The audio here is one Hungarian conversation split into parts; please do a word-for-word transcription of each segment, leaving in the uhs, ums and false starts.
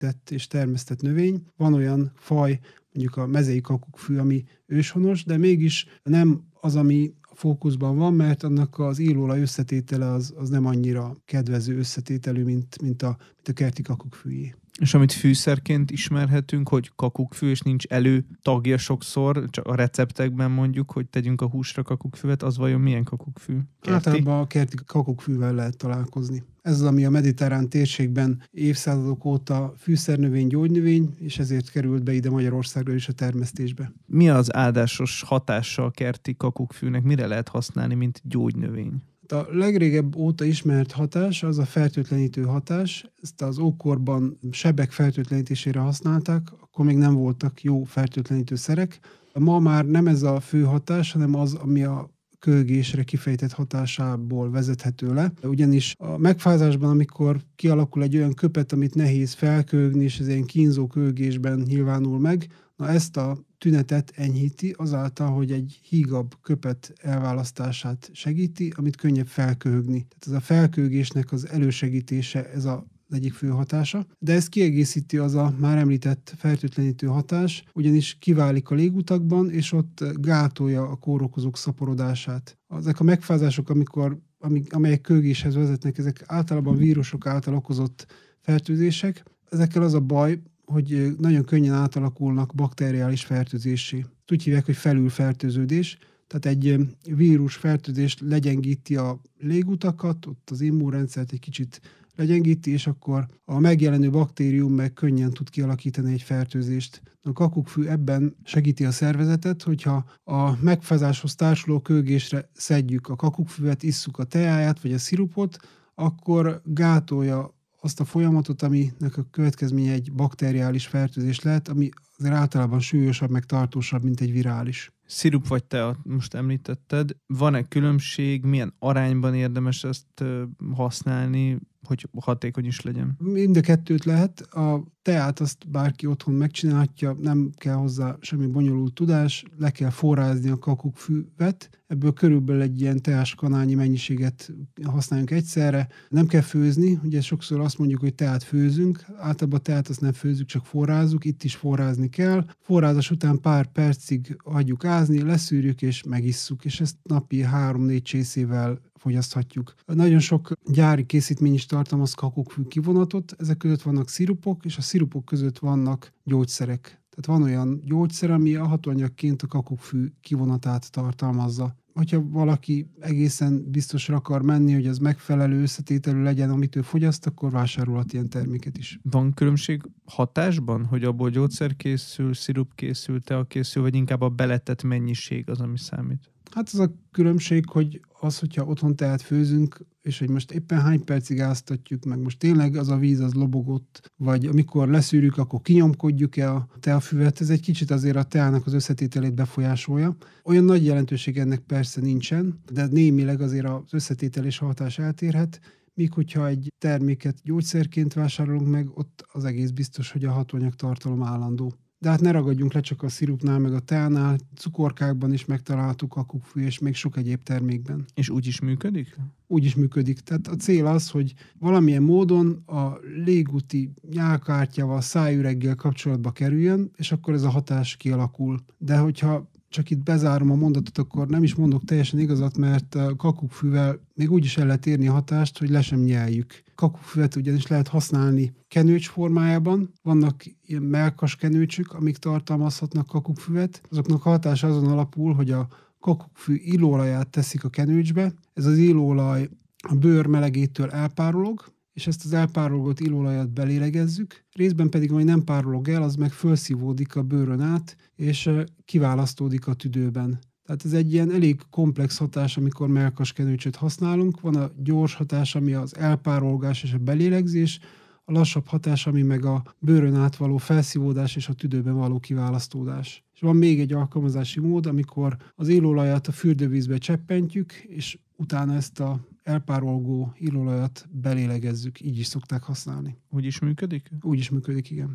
tett és termesztett növény. Van olyan faj, mondjuk a mezei kakukkfű, ami őshonos, de mégis nem az, ami fókuszban van, mert annak az illóolaj összetétele az, az nem annyira kedvező összetételű, mint, mint, a, mint a kerti kakukkfűjé. És amit fűszerként ismerhetünk, hogy kakukkfű, és nincs elő tagja sokszor, csak a receptekben mondjuk, hogy tegyünk a húsra kakukkfüvet, az vajon milyen kakukkfű? Kerti? Általában a kerti kakukkfűvel lehet találkozni. Ez az, ami a mediterrán térségben évszázadok óta fűszernövény, gyógynövény, és ezért került be ide Magyarországra is a termesztésbe. Mi az áldásos hatása a kerti kakukkfűnek? Mire lehet használni, mint gyógynövény? A legrégebb óta ismert hatás az a fertőtlenítő hatás. Ezt az ókorban sebek fertőtlenítésére használták, akkor még nem voltak jó fertőtlenítő szerek. Ma már nem ez a fő hatás, hanem az, ami a kölgésre kifejtett hatásából vezethető le. Ugyanis a megfázásban, amikor kialakul egy olyan köpet, amit nehéz felkölgni, és ez ilyen kínzó kölgésben nyilvánul meg, na ezt a tünetet enyhíti azáltal, hogy egy hígabb köpet elválasztását segíti, amit könnyebb felköhögni. Tehát ez a felköhögésnek az elősegítése, ez a egyik fő hatása. De ezt kiegészíti az a már említett fertőtlenítő hatás, ugyanis kiválik a légutakban, és ott gátolja a kórokozók szaporodását. Ezek a megfázások, amikor, amelyek kölgéshez vezetnek, ezek általában vírusok által okozott fertőzések. Ezekkel az a baj, hogy nagyon könnyen átalakulnak bakteriális fertőzéssé. Úgy hívják, hogy felülfertőződés. Tehát egy vírus fertőzés legyengíti a légutakat, ott az immunrendszert egy kicsit legyengíti, és akkor a megjelenő baktérium meg könnyen tud kialakítani egy fertőzést. A kakukkfű ebben segíti a szervezetet, hogyha a megfázáshoz társuló kölgésre szedjük a kakukkfüvet, isszuk a teáját vagy a szirupot, akkor gátolja azt a folyamatot, aminek a következménye egy bakteriális fertőzés lehet, ami azért általában súlyosabb, meg tartósabb, mint egy virális. Szirup vagy te, most említetted. Van-e különbség, milyen arányban érdemes ezt használni, hogy hatékony is legyen? Mind a kettőt lehet. A teát azt bárki otthon megcsinálhatja, nem kell hozzá semmi bonyolult tudás, le kell forrázni a kakukkfüvet, ebből körülbelül egy ilyen teáskanálnyi mennyiséget használjunk egyszerre. Nem kell főzni, ugye sokszor azt mondjuk, hogy teát főzünk, általában a teát azt nem főzzük, csak forrázzuk, itt is forrázni kell. Forrázás után pár percig hagyjuk ázni, leszűrjük és megisszuk, és ezt napi három-négy csészével fogyaszthatjuk. Nagyon sok gyári készítmény is tartalmaz kakukkfű kivonatot, ezek között vannak szirupok, és a szirupok között vannak gyógyszerek. Tehát van olyan gyógyszer, ami a hatóanyagként a kakukkfű kivonatát tartalmazza. Hogyha valaki egészen biztosra akar menni, hogy az megfelelő összetételű legyen, amit ő fogyaszt, akkor vásárolhat ilyen terméket is. Van különbség hatásban, hogy abból gyógyszer készül, szirup készül, tea készül, vagy inkább a beletett mennyiség az, ami számít? Hát az a különbség, hogy az, hogyha otthon teát főzünk, és hogy most éppen hány percig áztatjuk, meg most tényleg az a víz az lobogott, vagy amikor leszűrjük, akkor kinyomkodjuk-e a teafüvet, ez egy kicsit azért a teának az összetételét befolyásolja. Olyan nagy jelentőség ennek persze nincsen, de némileg azért az összetétel és a hatás eltérhet, míg hogyha egy terméket gyógyszerként vásárolunk meg, ott az egész biztos, hogy a hatóanyag tartalom állandó. De hát ne ragadjunk le csak a szirupnál, meg a teánál, cukorkákban is megtalálható kakukkfű, és még sok egyéb termékben. És úgy is működik? Úgy is működik. Tehát a cél az, hogy valamilyen módon a légúti nyálkártyával, szájüreggel kapcsolatba kerüljön, és akkor ez a hatás kialakul. De hogyha csak itt bezárom a mondatot, akkor nem is mondok teljesen igazat, mert a kakukkfűvel még úgy is el lehet érni a hatást, hogy le sem nyeljük. Kakukkfüvet ugyanis lehet használni kenőcs formájában. Vannak ilyen mellkas kenőcsök, amik tartalmazhatnak kakukkfüvet. Azoknak a hatása azon alapul, hogy a kakukkfű illóolaját teszik a kenőcsbe. Ez az illóolaj a bőr melegétől elpárolog, és ezt az elpárolgott illóolajat belélegezzük, részben pedig, majd nem párolog el, az meg felszívódik a bőrön át, és kiválasztódik a tüdőben. Tehát ez egy ilyen elég komplex hatás, amikor mellkas kenőcsöt használunk. Van a gyors hatás, ami az elpárolgás és a belélegzés, a lassabb hatás, ami meg a bőrön át való felszívódás és a tüdőben való kiválasztódás. És van még egy alkalmazási mód, amikor az illóolajat a fürdővízbe cseppentjük, és utána ezt a elpárolgó illóolajat belélegezzük. Így is szokták használni. Úgy is működik? Úgy is működik, igen.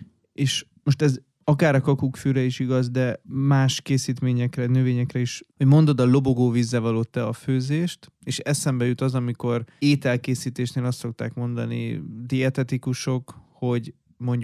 És most ez akár a kakukkfűre is igaz, de más készítményekre, növényekre is, hogy mondod a lobogó vízzel való teafőzést, és eszembe jut az, amikor ételkészítésnél azt szokták mondani dietetikusok, hogy mondjuk